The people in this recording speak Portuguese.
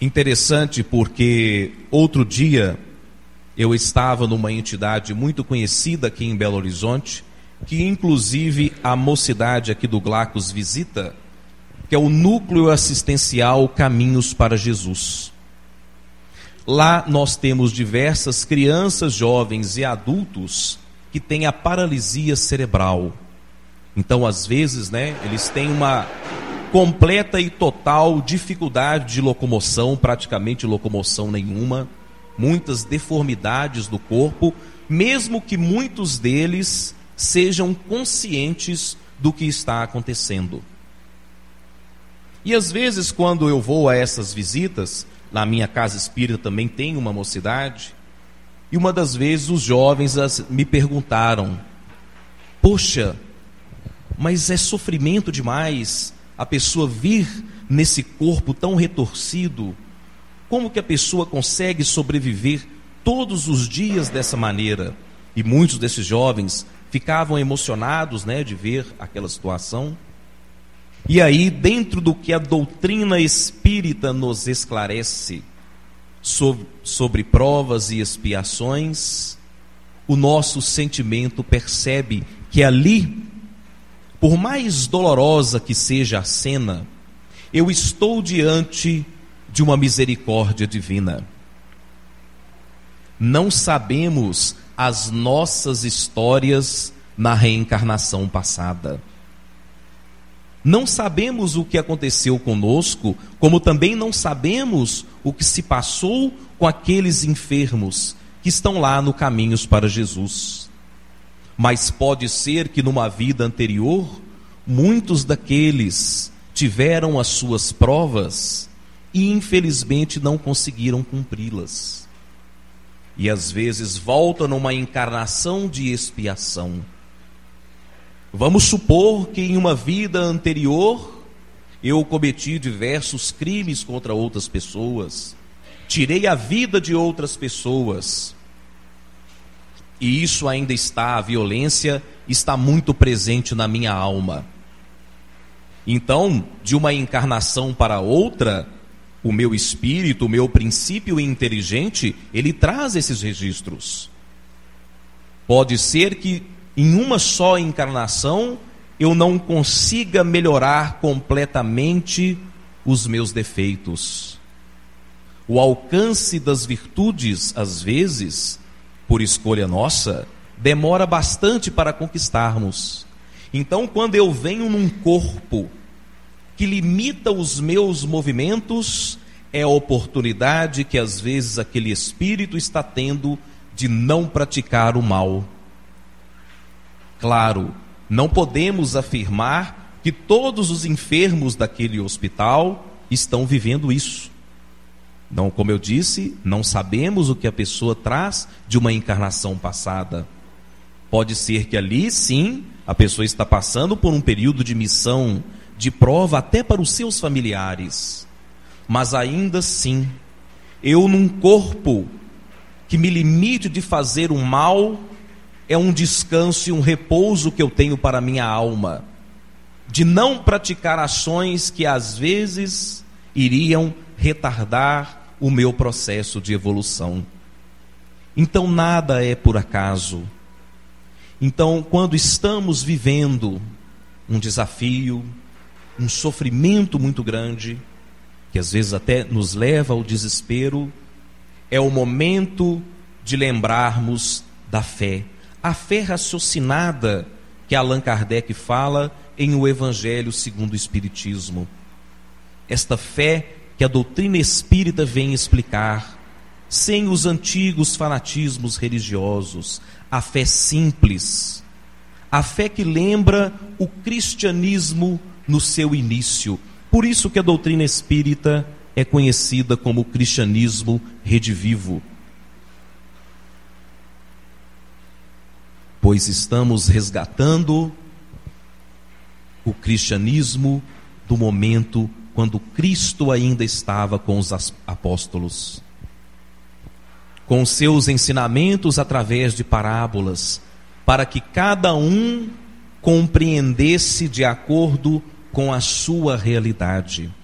Interessante porque outro dia eu estava numa entidade muito conhecida aqui em Belo Horizonte, que inclusive a mocidade aqui do Glacos visita, que é o Núcleo Assistencial Caminhos para Jesus. Lá nós temos diversas crianças, jovens e adultos que têm a paralisia cerebral. Então, às vezes, eles têm uma completa e total dificuldade de locomoção, praticamente locomoção nenhuma, muitas deformidades do corpo, mesmo que muitos deles sejam conscientes do que está acontecendo. E às vezes, quando eu vou a essas visitas, na minha casa espírita também tem uma mocidade, e uma das vezes os jovens me perguntaram: poxa, mas é sofrimento demais a pessoa vir nesse corpo tão retorcido? Como que a pessoa consegue sobreviver todos os dias dessa maneira? E muitos desses jovens ficavam emocionados, de ver aquela situação. E aí, dentro do que a doutrina espírita nos esclarece sobre provas e expiações, o nosso sentimento percebe que ali, por mais dolorosa que seja a cena, eu estou diante de uma misericórdia divina. Não sabemos as nossas histórias na reencarnação passada. Não sabemos o que aconteceu conosco, como também não sabemos o que se passou com aqueles enfermos que estão lá no Caminhos para Jesus. Mas pode ser que numa vida anterior, muitos daqueles tiveram as suas provas e infelizmente não conseguiram cumpri-las. E às vezes voltam numa encarnação de expiação. Vamos supor que em uma vida anterior eu cometi diversos crimes contra outras pessoas, tirei a vida de outras pessoas, e isso ainda está, a violência está muito presente na minha alma. Então, de uma encarnação para outra, o meu espírito, o meu princípio inteligente, ele traz esses registros. Pode ser que em uma só encarnação eu não consiga melhorar completamente os meus defeitos. O alcance das virtudes, às vezes, por escolha nossa, demora bastante para conquistarmos. Então, quando eu venho num corpo que limita os meus movimentos, é a oportunidade que às vezes aquele espírito está tendo de não praticar o mal. Claro, não podemos afirmar que todos os enfermos daquele hospital estão vivendo isso. Não, como eu disse, não sabemos o que a pessoa traz de uma encarnação passada. Pode ser que ali, sim, a pessoa está passando por um período de missão, de prova até para os seus familiares. Mas ainda assim, eu num corpo que me limite de fazer o mal, é um descanso e um repouso que eu tenho para a minha alma, de não praticar ações que às vezes iriam retardar o meu processo de evolução. Então nada é por acaso. Então, quando estamos vivendo um desafio, um sofrimento muito grande, que às vezes até nos leva ao desespero, é o momento de lembrarmos da fé. A fé raciocinada que Allan Kardec fala em O Evangelho segundo o Espiritismo. Esta fé que a doutrina espírita vem explicar, sem os antigos fanatismos religiosos, a fé simples, a fé que lembra o cristianismo no seu início. Por isso que a doutrina espírita é conhecida como o cristianismo redivivo. Pois estamos resgatando o cristianismo do momento quando Cristo ainda estava com os apóstolos, com seus ensinamentos através de parábolas, para que cada um compreendesse de acordo com a sua realidade.